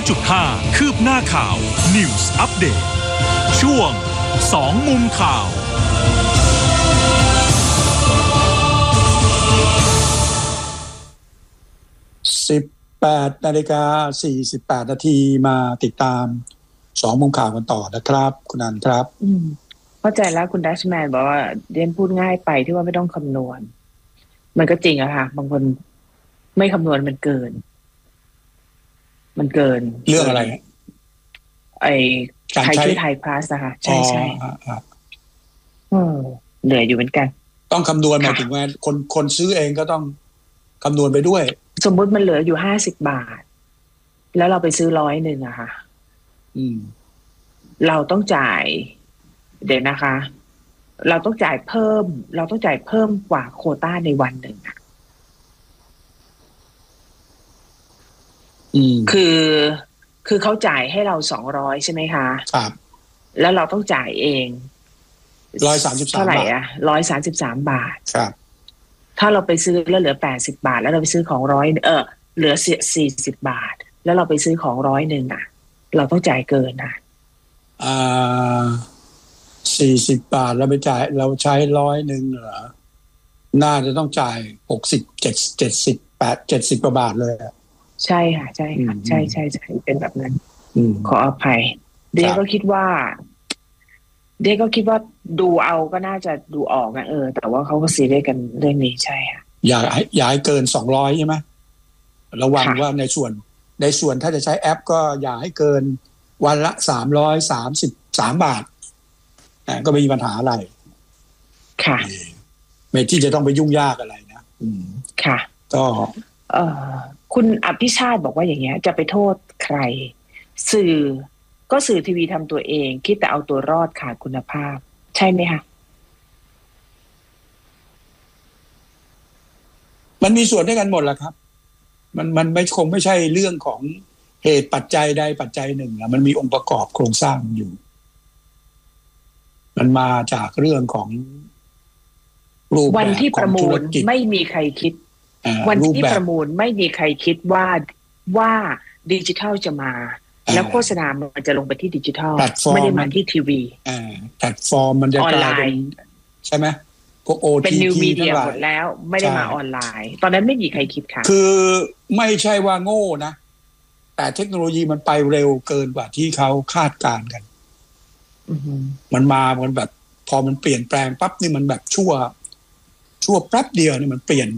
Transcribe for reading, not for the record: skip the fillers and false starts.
102.5 คืบหน้าข่าว News Update ช่วง2มุมข่าว 18:48 นาทีมาติดตาม2มุมข่าวกันต่อนะครับคุณอันครับเข้าใจแล้วคุณดัชแมนบอกว่าเรียนพูดง่ายไปที่ว่าไม่ต้องคำนวณมันก็จริงอะค่ะบางคนไม่คำนวณมันเกินเรื่องอะไรไอ้ไทยช่วยไทยพลัสนะคะใช่เหนื่อยอยู่เหมือนกันต้องคำนวณหมายถึงว่าคนซื้อเองก็ต้องคำนวณไปด้วยสมมุติมันเหลืออยู่50 บาทแล้วเราไปซื้อ100อะค่ะเราต้องจ่ายเดี๋ยวนะคะเราต้องจ่ายเพิ่มกว่าโควต้าในวันหนึ่งคือเขาจ่ายให้เรา200ใช่ไหมคะครับแล้วเราต้องจ่ายเอง 133 เท่าไหร่อ่ะ133 บาทครับถ้าเราไปซื้อแล้วเหลือ80 บาทแล้วเราไปซื้อของเหลือ40 บาทแล้วเราไปซื้อของ100อ่ะเราต้องจ่ายเกินนะ 40 บาทเราไปจ่ายเราใช้100เหรอน่าจะต้องจ่าย60 70 กว่าบาทเลยใช่ค่ะใช่เป็นแบบนั้นขออภัยเดียก็คิดว่าดูเอาก็น่าจะดูออกนะแต่ว่าเขาก็ซีเรียสกันเรื่องนี้ใช่ค่ะอย่าให้เกิน200ใช่ไหมระวังว่าในส่วนถ้าจะใช้แอปก็อย่าให้เกินวันละ333 บาทก็ไม่มีปัญหาอะไรค่ะไม่ที่จะต้องไปยุ่งยากอะไรนะค่ะก็คุณอภิชาติบอกว่าอย่างเงี้ยจะไปโทษใครสื่อทีวีทำตัวเองคิดแต่เอาตัวรอดขาดคุณภาพใช่ไหมคะมันมีส่วนด้วยกันหมดแหละครับมันคงไม่ใช่เรื่องของเหตุปัจจัยใดปัจจัยหนึ่งนะมันมีองค์ประกอบโครงสร้างอยู่มันมาจากเรื่องของรูปแบบวันที่ประมูลไม่มีใครคิดวันที่ประมูลไม่มีใครคิดว่าดิจิทัลจะมาแล้วโฆษณามันจะลงไปที่ดิจิทัลไม่ได้มาที่ทีวีแพลตฟอร์มมันจะกลายเป็นใช่ไหมพวก OTT เป็นนิวมีเดียหมดแล้วไม่ได้มาออนไลน์ตอนนั้นไม่มีใครคิดค่ะคือไม่ใช่ว่าโง่นะแต่เทคโนโลยีมันไปเร็วเกินกว่าที่เขาคาดการณ์กันมันมามันแบบพอมันเปลี่ยนแปลงปั๊บนี่มันแบบชั่วแป๊บเดียวนี่มันเปลี่ยน